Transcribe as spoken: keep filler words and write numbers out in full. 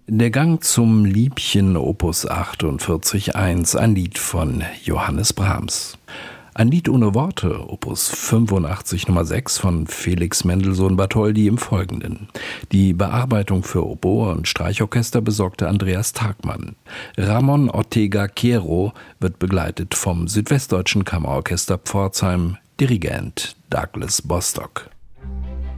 Der Gang zum Liebchen Opus achtundvierzig eins, ein Lied von Johannes Brahms. Ein Lied ohne Worte, Opus fünfundachtzig Nummer sechs von Felix Mendelssohn Bartholdy im Folgenden. Die Bearbeitung für Oboe und Streichorchester besorgte Andreas Tagmann. Ramon Ortega Quero wird begleitet vom Südwestdeutschen Kammerorchester Pforzheim, Dirigent Douglas Bostock.